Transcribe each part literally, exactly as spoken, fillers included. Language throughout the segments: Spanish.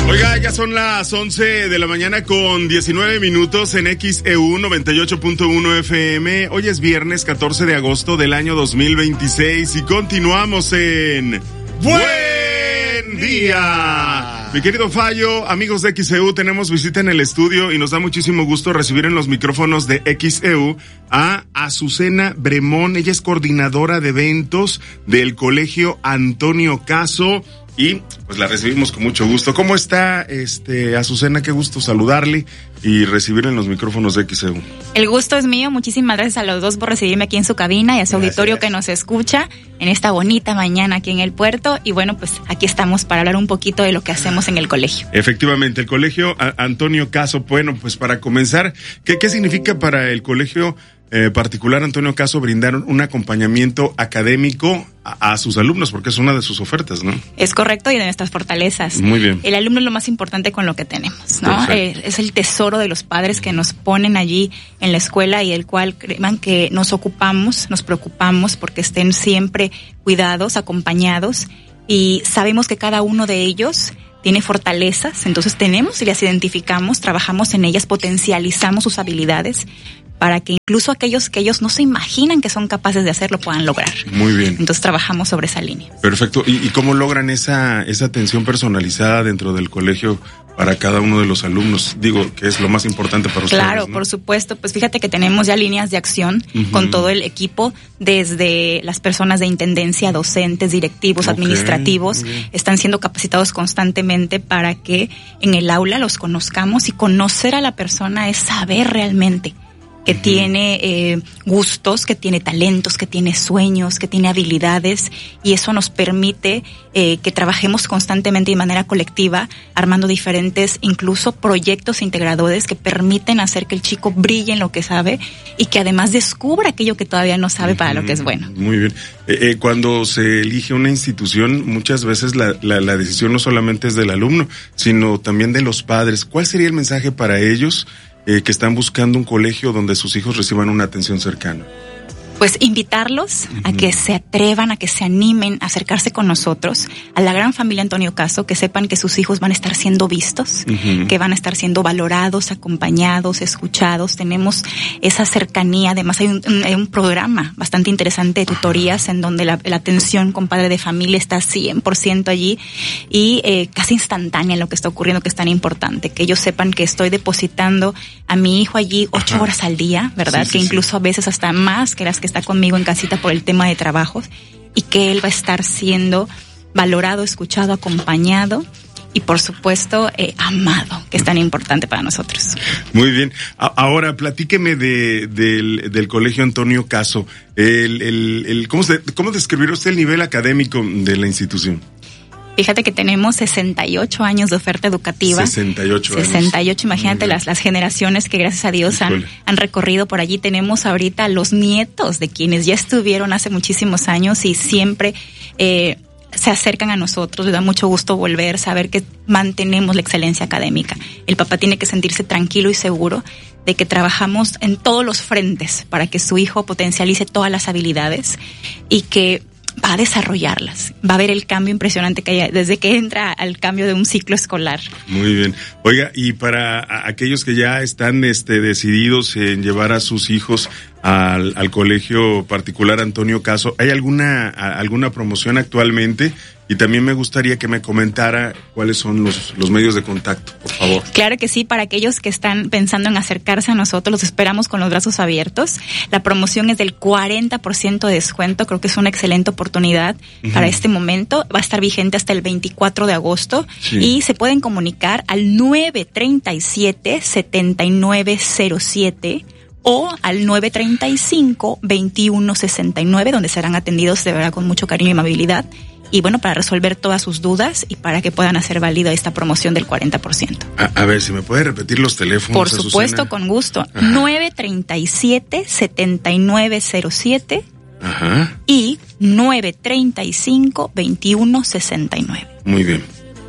Oiga, ya son las once de la mañana con diecinueve minutos en X E U noventa y ocho punto uno F M. Hoy es viernes catorce de agosto del año dos mil veintiséis y continuamos en Buen Día. Mi querido Fallo, amigos de X E U, tenemos visita en el estudio y nos da muchísimo gusto recibir en los micrófonos de X E U a Azucena Bremón. Ella es coordinadora de eventos del Colegio Antonio Caso. Y pues la recibimos con mucho gusto. ¿Cómo está, este, Azucena? Qué gusto saludarle y recibirle en los micrófonos de X E U. El gusto es mío. Muchísimas gracias a los dos por recibirme aquí en su cabina y a su gracias, auditorio gracias. que nos escucha en esta bonita mañana aquí en el puerto. Y bueno, pues aquí estamos para hablar un poquito de lo que hacemos en el colegio. Efectivamente, el Colegio Antonio Caso. Bueno, pues para comenzar, ¿qué, qué significa para el Colegio Eh, particular Antonio Caso brindar un acompañamiento académico a, a sus alumnos, porque es una de sus ofertas, ¿no? Es correcto, y de nuestras fortalezas. Muy bien. El alumno es lo más importante con lo que tenemos, ¿no? Eh, es el tesoro de los padres que nos ponen allí en la escuela y el cual crean que nos ocupamos, nos preocupamos porque estén siempre cuidados, acompañados, y sabemos que cada uno de ellos tiene fortalezas, entonces tenemos y las identificamos, trabajamos en ellas, potencializamos sus habilidades para que incluso aquellos que ellos no se imaginan que son capaces de hacerlo puedan lograr. Muy bien. Entonces trabajamos sobre esa línea. Perfecto. ¿Y, y cómo logran esa esa atención personalizada dentro del colegio para cada uno de los alumnos? Digo, que es lo más importante para ustedes. Claro, ¿no? Por supuesto. Pues fíjate que tenemos ya líneas de acción uh-huh. con todo el equipo, desde las personas de intendencia, docentes, directivos, okay, administrativos, están siendo capacitados constantemente para que en el aula los conozcamos, y conocer a la persona es saber realmente que uh-huh. tiene eh, gustos, que tiene talentos, que tiene sueños, que tiene habilidades, y eso nos permite eh, que trabajemos constantemente de manera colectiva, armando diferentes, incluso proyectos integradores que permiten hacer que el chico brille en lo que sabe y que además descubra aquello que todavía no sabe uh-huh. para lo que es bueno. Muy bien. Eh, eh, cuando se elige una institución, muchas veces la, la, la decisión no solamente es del alumno, sino también de los padres. ¿Cuál sería el mensaje para ellos Eh, que están buscando un colegio donde sus hijos reciban una atención cercana? Pues invitarlos uh-huh. a que se atrevan, a que se animen a acercarse con nosotros, a la gran familia Antonio Caso, que sepan que sus hijos van a estar siendo vistos, uh-huh. que van a estar siendo valorados, acompañados, escuchados. Tenemos esa cercanía. Además hay un, un, hay un programa bastante interesante de tutorías en donde la, la atención con padre de familia está cien por ciento allí y eh, casi instantánea en lo que está ocurriendo, que es tan importante. Que ellos sepan que estoy depositando a mi hijo allí ocho Ajá. horas al día, ¿verdad? Sí, sí, que incluso sí. a veces hasta más que las que está conmigo en casita por el tema de trabajos, y que él va a estar siendo valorado, escuchado, acompañado y por supuesto eh, amado, que es tan importante para nosotros. Muy bien. A- ahora platíqueme de, del, del Colegio Antonio Caso. El, el, el, ¿cómo, se, ¿Cómo describiría usted el nivel académico de la institución? Fíjate que tenemos sesenta y ocho años de oferta educativa. sesenta y ocho años. sesenta y ocho, imagínate las, las generaciones que gracias a Dios han, han recorrido por allí. Tenemos ahorita los nietos de quienes ya estuvieron hace muchísimos años y siempre eh, se acercan a nosotros. Les da mucho gusto volver, saber que mantenemos la excelencia académica. El papá tiene que sentirse tranquilo y seguro de que trabajamos en todos los frentes para que su hijo potencialice todas las habilidades y que va a desarrollarlas, va a ver el cambio impresionante que hay desde que entra al cambio de un ciclo escolar. Muy bien. Oiga, y para aquellos que ya están este, decididos en llevar a sus hijos al, al colegio particular Antonio Caso, ¿hay alguna, alguna promoción actualmente? Y también me gustaría que me comentara cuáles son los, los medios de contacto, por favor. Claro que sí, para aquellos que están pensando en acercarse a nosotros, los esperamos con los brazos abiertos. La promoción es del cuarenta por ciento de descuento, creo que es una excelente oportunidad uh-huh. para este momento. Va a estar vigente hasta el veinticuatro de agosto sí. y se pueden comunicar al nueve treinta y siete, setenta y nueve cero siete o al nueve treinta y cinco, veintiuno sesenta y nueve, donde serán atendidos de verdad con mucho cariño y amabilidad. Y bueno, para resolver todas sus dudas y para que puedan hacer válida esta promoción del cuarenta por ciento. A, a ver, si me puede repetir los teléfonos. Por supuesto, Azucena. Con gusto. Ajá. nueve treinta y siete, setenta y nueve cero siete Ajá. y nueve treinta y cinco, veintiuno sesenta y nueve. Muy bien.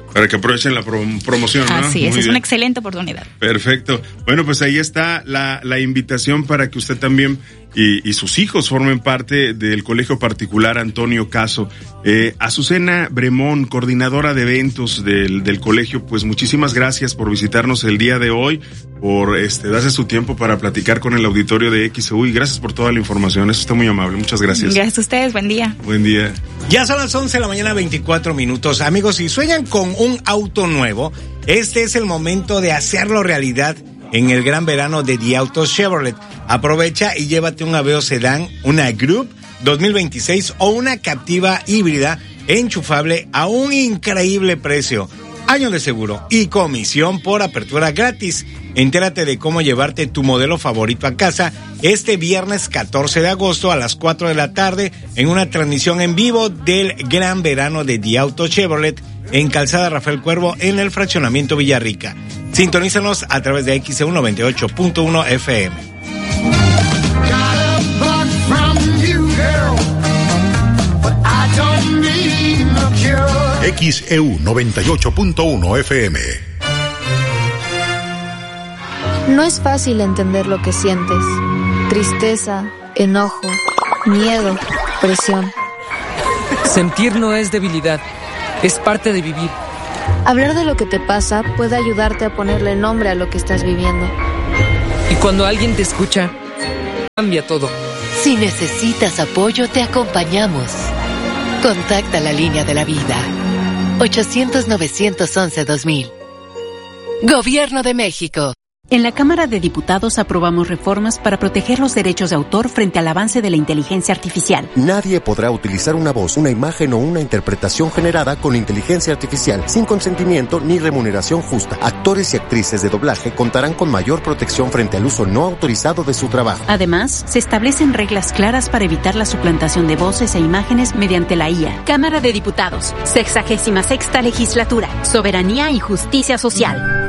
Para que aprovechen la prom- promoción, ¿no? Así es, Muy es bien. una excelente oportunidad. Perfecto. Bueno, pues ahí está la, la invitación para que usted también y, y sus hijos formen parte del Colegio Particular Antonio Caso. Eh, Azucena Bremón, coordinadora de eventos del, del colegio, pues muchísimas gracias por visitarnos el día de hoy, por este darse su tiempo para platicar con el auditorio de X E U y gracias por toda la información. Eso está muy amable. Muchas gracias. Gracias a ustedes. Buen día. Buen día. Ya son las once de la mañana, veinticuatro minutos. Amigos, si sueñan con un auto nuevo, este es el momento de hacerlo realidad en el gran verano de The Auto Chevrolet. Aprovecha y llévate un Aveo Sedán, una Group dos mil veintiséis o una Captiva híbrida enchufable a un increíble precio. Año de seguro y comisión por apertura gratis. Entérate de cómo llevarte tu modelo favorito a casa este viernes catorce de agosto a las cuatro de la tarde en una transmisión en vivo del gran verano de The Auto Chevrolet en Calzada Rafael Cuervo en el fraccionamiento Villarrica. Sintonízanos a través de X E U noventa y ocho punto uno F M. X E U noventa y ocho punto uno F M. No es fácil entender lo que sientes. Tristeza, enojo, miedo, presión. Sentir no es debilidad, es parte de vivir. Hablar de lo que te pasa puede ayudarte a ponerle nombre a lo que estás viviendo. Y cuando alguien te escucha, cambia todo. Si necesitas apoyo, te acompañamos. Contacta la línea de la vida. ochocientos, novecientos once, dos mil. Gobierno de México. En la Cámara de Diputados aprobamos reformas para proteger los derechos de autor frente al avance de la inteligencia artificial. Nadie podrá utilizar una voz, una imagen o una interpretación generada con inteligencia artificial sin consentimiento ni remuneración justa. Actores y actrices de doblaje contarán con mayor protección frente al uso no autorizado de su trabajo. Además, se establecen reglas claras para evitar la suplantación de voces e imágenes mediante la I A. Cámara de Diputados, sexagésima sexta legislatura, soberanía y justicia social.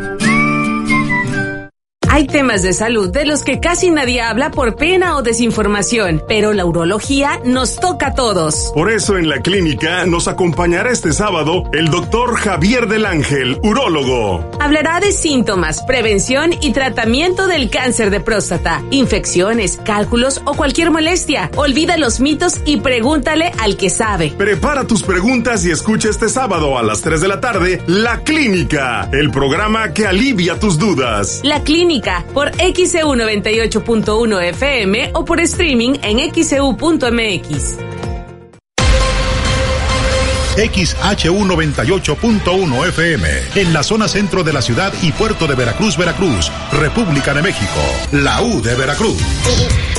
Hay temas de salud de los que casi nadie habla por pena o desinformación, pero la urología nos toca a todos. Por eso en la clínica nos acompañará este sábado el doctor Javier del Ángel, urólogo. Hablará de síntomas, prevención y tratamiento del cáncer de próstata, infecciones, cálculos o cualquier molestia. Olvida los mitos y pregúntale al que sabe. Prepara tus preguntas y escucha este sábado a las tres de la tarde La Clínica, el programa que alivia tus dudas. La Clínica por X E U noventa y ocho punto uno F M o por streaming en x e u punto m x. X H U noventa y ocho punto uno F M, en la zona centro de la ciudad y puerto de Veracruz, Veracruz, República de México, la U de Veracruz.